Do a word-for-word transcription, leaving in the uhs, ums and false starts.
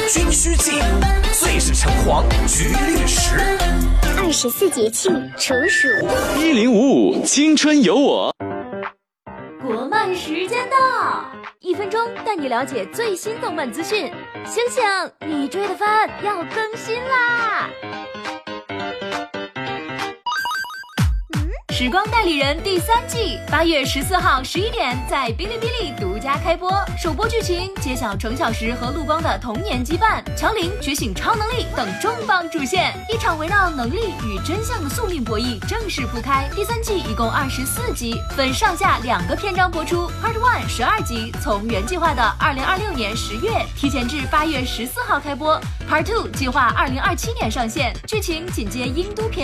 君须记，最是橙黄橘绿时。 二十四节气处暑。 一零五五青春有我。 国漫时间到，一分钟带你了解最新动漫资讯。醒醒，你追的番要更新啦！时光代理人第三季八月十四号十一点在哔哩哔哩独家开播，首播剧情揭晓程小时和陆光的童年羁绊，乔琳觉醒超能力等重磅主线，一场围绕能力与真相的宿命博弈正式铺开。第三季一共二十四集，分上下两个篇章播出。Part One 十二集，从原计划的二零二六年十月提前至八月十四号开播。Part Two 计划二零二七年上线，剧情紧接英都篇。